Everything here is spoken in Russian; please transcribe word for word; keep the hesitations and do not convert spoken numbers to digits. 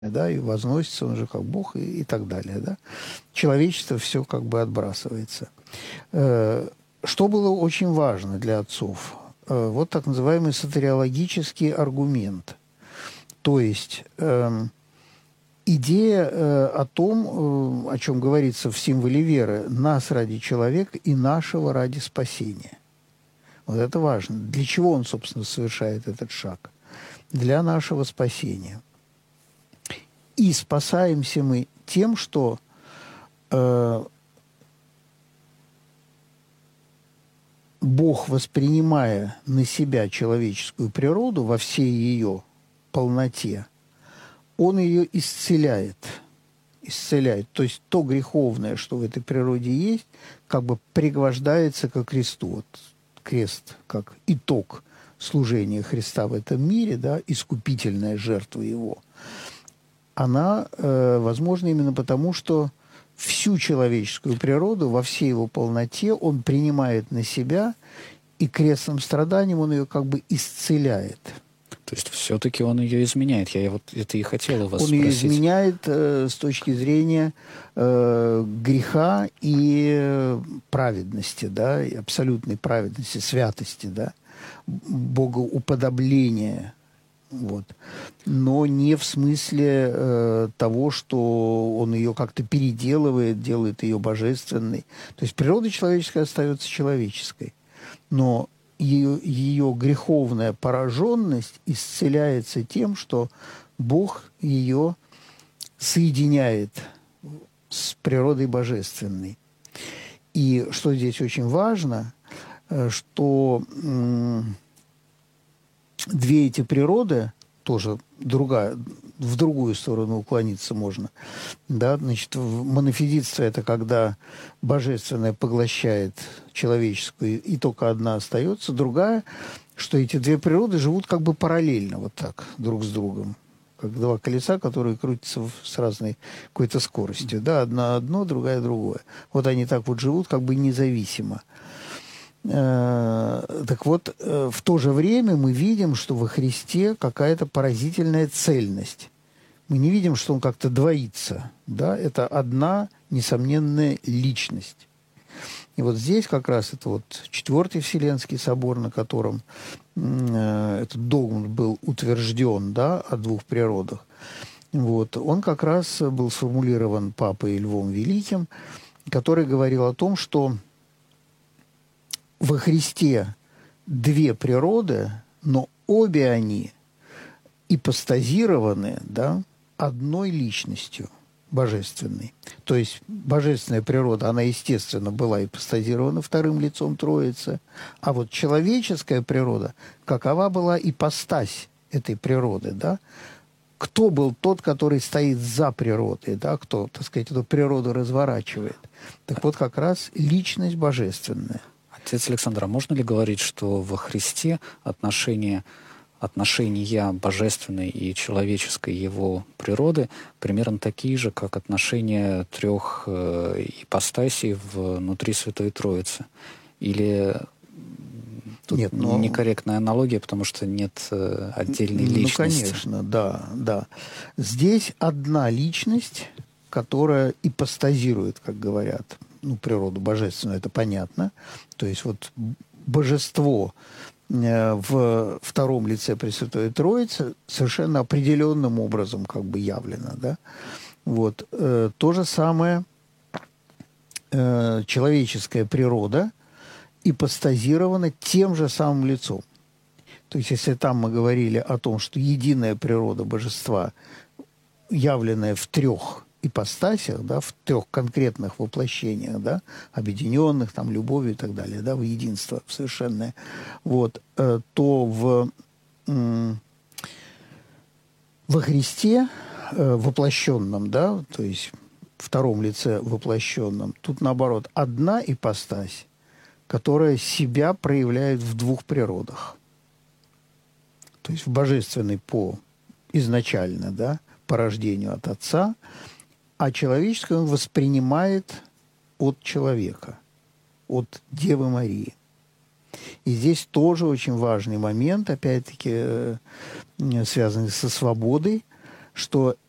да, и возносится он же как Бог и, и так далее, да. Человечество все как бы отбрасывается. Что было очень важно для отцов? Вот так называемый сотариологический аргумент. То есть э, идея э, о том, э, о чем говорится в символе веры, нас ради человека и нашего ради спасения. Вот это важно. Для чего он, собственно, совершает этот шаг? Для нашего спасения. И спасаемся мы тем, что э, Бог, воспринимая на себя человеческую природу во всей ее полноте, Он ее исцеляет. Исцеляет. То есть то греховное, что в этой природе есть, как бы пригвождается ко кресту. Вот крест как итог служения Христа в этом мире, да, искупительная жертва Его. Она э, возможна именно потому, что всю человеческую природу во всей его полноте Он принимает на себя, и крестным страданием Он ее как бы исцеляет. То есть все-таки Он ее изменяет. Я вот это и хотела вас Он спросить. ее изменяет э, с точки зрения э, греха и праведности, да, и абсолютной праведности, святости, да, богоуподобления. Вот. Но не в смысле э, того, что он ее как-то переделывает, делает ее божественной. То есть природа человеческая остается человеческой, но ее, ее греховная пораженность исцеляется тем, что Бог ее соединяет с природой божественной. И что здесь очень важно, что м- две эти природы, тоже другая, в другую сторону уклониться можно. Да? Значит, монофизитство – это когда божественное поглощает человеческую, и только одна остается. Другая, что эти две природы живут как бы параллельно, вот так, друг с другом. Как два колеса, которые крутятся с разной какой-то скоростью. Да? Одна одно, другая другое. Вот они так вот живут как бы независимо. Так вот, в то же время мы видим, что во Христе какая-то поразительная цельность. Мы не видим, что Он как-то двоится. Да? Это одна несомненная личность. И вот здесь как раз это вот Четвертый Вселенский собор, на котором этот догмат был утвержден, да, о двух природах. Вот. Он как раз был сформулирован Папой Львом Великим, который говорил о том, что во Христе две природы, но обе они ипостазированы, да, одной личностью божественной. То есть божественная природа, она, естественно, была ипостазирована вторым лицом Троицы, а вот человеческая природа, какова была ипостась этой природы, да? Кто был тот, который стоит за природой, да? Кто, так сказать, эту природу разворачивает? Так вот, как раз личность божественная. Отец Александр, а можно ли говорить, что во Христе отношения, отношения божественной и человеческой его природы примерно такие же, как отношения трех э, ипостасей внутри Святой Троицы? Или тут нет, но... некорректная аналогия, потому что нет э, отдельной личности? Ну, конечно, да, да. Здесь одна личность, которая ипостазирует, как говорят, ну, природу божественную, это понятно. То есть вот божество э, в втором лице Пресвятой Троицы совершенно определенным образом как бы явлено, да. Вот. Э, то же самое э, человеческая природа ипостазирована тем же самым лицом. То есть если там мы говорили о том, что единая природа божества, явленная в трех ипостасях, да, в трех конкретных воплощениях, да, объединенных, там, любовью и так далее, да, в единство в совершенное, вот, э, то в, э, во Христе э, воплощенном, да, то есть в втором лице воплощенном, тут, наоборот, одна ипостась, которая себя проявляет в двух природах. То есть в божественной по изначально, да, по рождению от Отца, а человеческое он воспринимает от человека, от Девы Марии. И здесь тоже очень важный момент, опять-таки, связанный со свободой, что